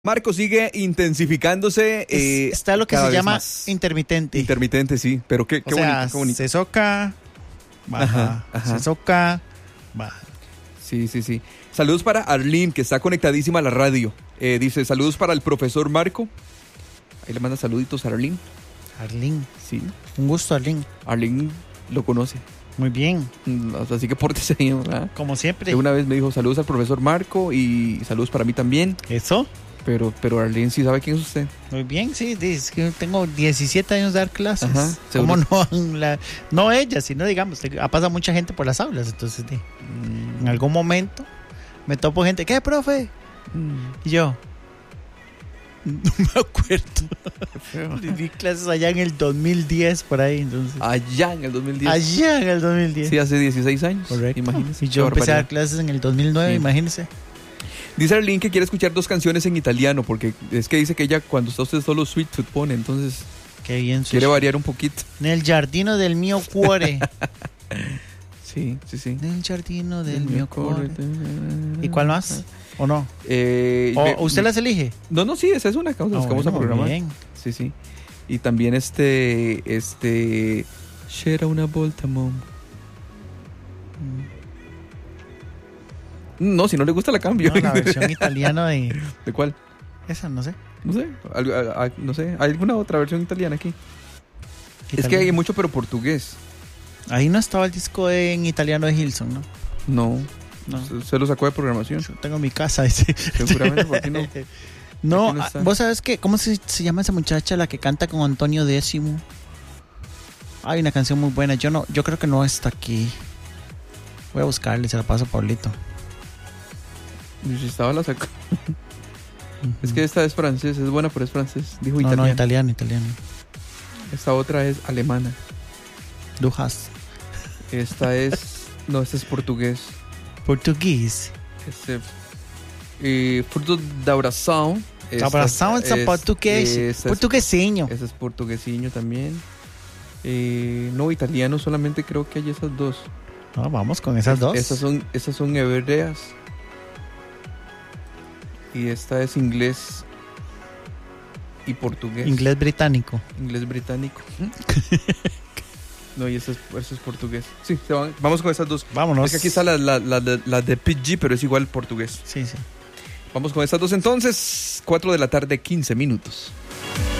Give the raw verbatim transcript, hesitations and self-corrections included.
Marco, sigue intensificándose. Eh, es, está lo que se llama más. intermitente. Intermitente, sí. Pero qué, qué o sea, bonito, qué bonito. Se soca, baja. Ajá, ajá. Se soca, baja. Sí, sí, sí. Saludos para Arlene, que está conectadísima a la radio. Eh, dice, saludos para el profesor Marco. Ahí le manda saluditos a Arlene. Arlene. Sí. Un gusto, Arlene. Arlene lo conoce. Muy bien. Así que pórtese ahí, ¿verdad? Como siempre. De una vez me dijo saludos al profesor Marco y saludos para mí también. ¿Eso? Pero, pero Arlene sí sabe quién es usted. Muy bien, sí. Es que tengo diecisiete años de dar clases. Ajá, ¿Cómo no? La, no ella, sino digamos, ha pasado mucha gente por las aulas. Entonces, de, mm. en algún momento me topo gente. ¿Qué, profe? Mm. Y yo... No me acuerdo. Di clases allá en el dos mil diez, por ahí. Entonces. Allá en el dos mil diez. Allá en el dos mil diez. Sí, hace dieciséis años. Correcto. Imagínese. Y yo empecé a dar clases en el dos mil nueve, sí. Imagínese. Dice Arlene que quiere escuchar dos canciones en italiano, porque es que dice que ella cuando está usted solo Sweet Tooth pone, entonces qué bien, quiere variar un poquito. Nel giardino del mio cuore. Sí, sí, sí. Nel giardino del, del mio cuore. ¿Y cuál más? ¿O no? Eh, ¿O me, usted las elige? No, no, sí, esa es una causa. Ah, Vamos bueno, a programar. Bien. Sí, sí. Y también este, este, c'era una volta, mom. No, si no le gusta la cambio. No, la versión italiana de... ¿De cuál? Esa, no sé. No sé, al, al, al, no sé. ¿Hay alguna otra versión italiana aquí? Italiano. Es que hay mucho, pero portugués. Ahí no estaba el disco de, en italiano de Hilson, ¿no? No. No. Se, se lo sacó de programación. Yo tengo en mi casa ese. Seguramente, ¿por qué no? No, no vos sabes qué, ¿cómo se, se llama esa muchacha la que canta con Antonio Décimo? Hay una canción muy buena. Yo no, yo creo que no está aquí. Voy a buscarle, se la paso a Pablito. Y si estaba la sacó. Uh-huh. Es que esta es francés, es buena, pero es francés. Dijo no, italiano. No, italiano, italiano. Esta otra es alemana. Dujas. Esta es, no, esta es portugués. Português. Este, eh, fruto de abração. Abração é português. Portuguesinho. Ese es portuguesinho también. Eh, no, italiano solamente creo que hay esas dos. No, vamos con esas dos. Esas son, esas son hebreas. Y esta es inglés y portugués. Inglés británico. Inglés británico. No, y eso es, eso es portugués. Sí, se van, vamos con esas dos. Vámonos. Es que aquí está la, la, la, la, la de P G, pero es igual portugués. Sí, sí. Vamos con esas dos entonces. cuatro de la tarde, quince minutos.